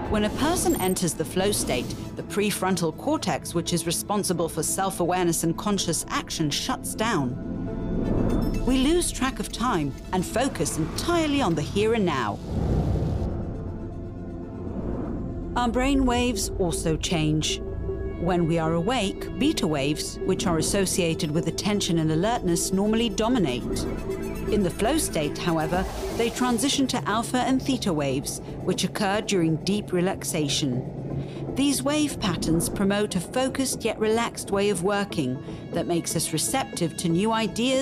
When a person enters the flow state, the prefrontal cortex, which is responsible for self-awareness and conscious action, shuts down. We lose track of time and focus entirely on the here and now. Our brain waves also change. When we are awake, beta waves, which are associated with attention and alertness, normally dominate. In the flow state, however, they transition to alpha and theta waves, which occur during deep relaxation. These wave patterns promote a focused yet relaxed way of working that makes us receptive to new ideas